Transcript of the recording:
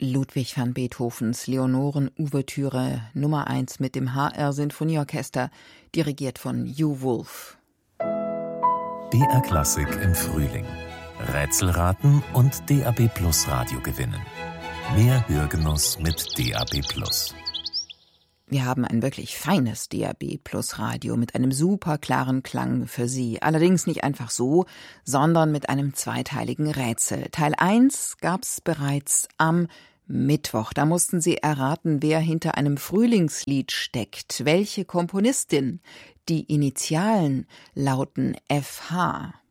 Ludwig van Beethovens Leonoren-Ouvertüre Nummer 1 mit dem HR-Sinfonieorchester, dirigiert von Hugh Wolf. BR Klassik im Frühling. Rätselraten und DAB+ Radio gewinnen. Mehr Hörgenuss mit DAB+. Wir haben ein wirklich feines DAB+ Radio mit einem super klaren Klang für Sie. Allerdings nicht einfach so, sondern mit einem zweiteiligen Rätsel. Teil 1 gab's bereits am Mittwoch. Da mussten Sie erraten, wer hinter einem Frühlingslied steckt. Welche Komponistin? Die Initialen lauten FH.